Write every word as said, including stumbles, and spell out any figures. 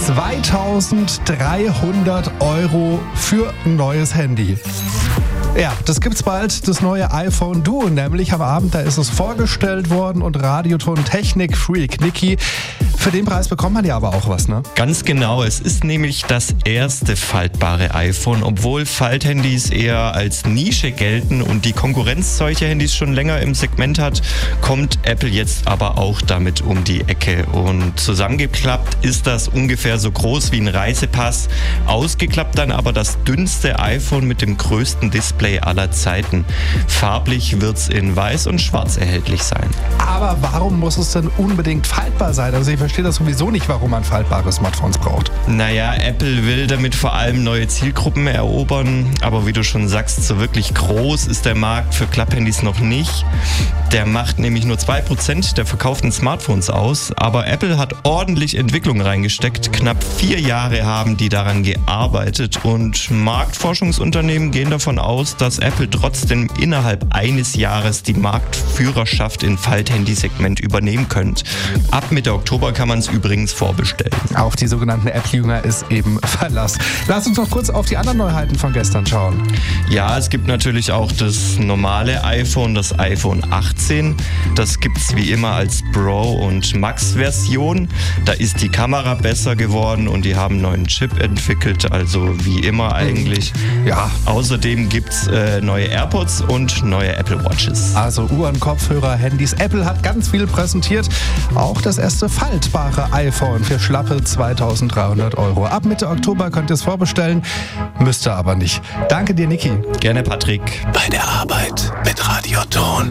zweitausenddreihundert Euro für ein neues Handy. Ja, das gibt's bald, das neue iPhone Duo, nämlich am Abend, da ist es vorgestellt worden und Radioton-Technik-Freak Niki. Für den Preis bekommt man ja aber auch was, ne? Ganz genau, es ist nämlich das erste faltbare iPhone, obwohl Falthandys eher als Nische gelten und die Konkurrenz solcher Handys schon länger im Segment hat, kommt Apple jetzt aber auch damit um die Ecke. Und zusammengeklappt ist das ungefähr so groß wie ein Reisepass, ausgeklappt dann aber das dünnste iPhone mit dem größten Display aller Zeiten. Farblich wird's in weiß und schwarz erhältlich sein. Aber warum muss es denn unbedingt faltbar sein? Also ich verstehe das sowieso nicht, warum man faltbare Smartphones braucht. Naja, Apple will damit vor allem neue Zielgruppen erobern, aber wie du schon sagst, so wirklich groß ist der Markt für Klapphandys noch nicht. Der macht nämlich nur zwei Prozent der verkauften Smartphones aus, aber Apple hat ordentlich Entwicklung reingesteckt. Knapp vier Jahre haben die daran gearbeitet und Marktforschungsunternehmen gehen davon aus, dass Apple trotzdem innerhalb eines Jahres die Marktführerschaft im Falthandy-Segment übernehmen könnte. Ab Mitte Oktober kann man es übrigens vorbestellen. Auf die sogenannten Apple-Jünger ist eben Verlass. Lass uns noch kurz auf die anderen Neuheiten von gestern schauen. Ja, es gibt natürlich auch das normale iPhone, das iPhone achtzehn. Das gibt's wie immer als Pro- und Max-Version. Da ist die Kamera besser geworden und die haben einen neuen Chip entwickelt, also wie immer eigentlich. Ja. Außerdem gibt's äh, neue AirPods und neue Apple Watches. Also Uhren, Kopfhörer, Handys. Apple hat ganz viel präsentiert. Auch das erste faltbare iPhone für schlappe zweitausenddreihundert Euro. Ab Mitte Oktober könnt ihr es vorbestellen, müsst ihr aber nicht. Danke dir, Niki. Gerne, Patrick. Bei der Arbeit mit Radioton.